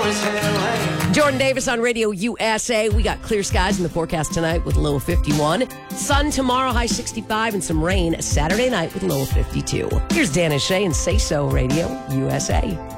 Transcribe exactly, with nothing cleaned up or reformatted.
Jordan Davis on Radio U S A. We got clear skies in the forecast tonight with a low of fifty-one. Sun tomorrow, high sixty-five, and some rain Saturday night with a low of fifty-two. Here's Dan and Shay and Say So Radio U S A.